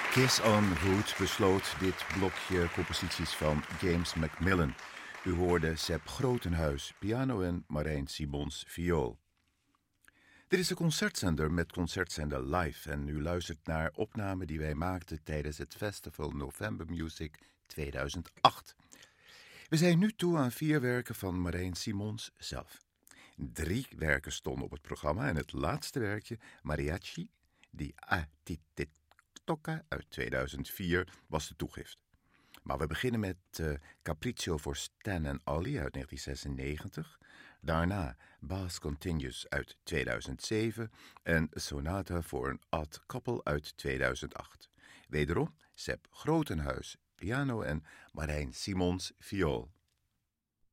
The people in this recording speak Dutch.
Kiss on Wood besloot dit blokje composities van James Macmillan. U hoorde Sepp Grotenhuis, piano en Marijn Simons, viool. Dit is de concertzender met Concertzender Live en u luistert naar opnamen die wij maakten tijdens het festival November Music 2008. We zijn nu toe aan 4 werken van Marijn Simons zelf. 3 werken stonden op het programma en het laatste werkje, Mariachi, di Tocca uit 2004, was de toegift. Maar we beginnen met Capriccio voor Stan en Ollie uit 1996. Daarna Bass Continues uit 2007 en Sonata voor een Odd Couple uit 2008. Wederom Sepp Grotenhuis, piano en Marijn Simons, viool.